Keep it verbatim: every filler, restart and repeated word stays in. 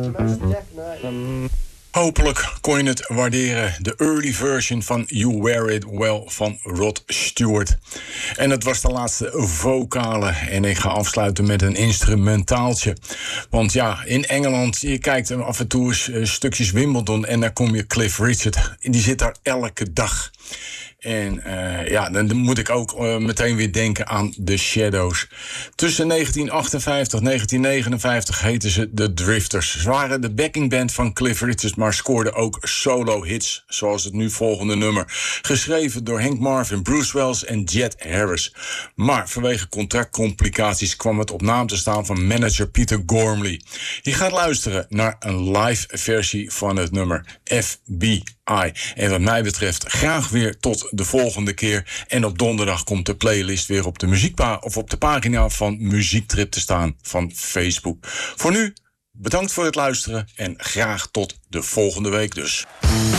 Hopelijk kon je het waarderen. De early version van You Wear It Well van Rod Stewart. En het was de laatste vocale. En ik ga afsluiten met een instrumentaaltje. Want ja, in Engeland, je kijkt af en toe eens uh, stukjes Wimbledon en dan kom je Cliff Richard. En die zit daar elke dag. En uh, ja, dan moet ik ook uh, meteen weer denken aan The Shadows. Tussen negentien achtenvijftig en negentien negenenvijftig heten ze The Drifters. Ze waren de backingband van Cliff Richard, maar scoorden ook solo-hits, zoals het nu volgende nummer. Geschreven door Hank Marvin, Bruce Wells en Jet Harris. Maar vanwege contractcomplicaties kwam het op naam te staan van manager Peter Gormley. Je gaat luisteren naar een live versie van het nummer F B I. En wat mij betreft graag weer tot de volgende keer. En op donderdag komt de playlist weer op de muziekpa- of op de pagina van Muziektrip te staan van Facebook. Voor nu, bedankt voor het luisteren en graag tot de volgende week dus.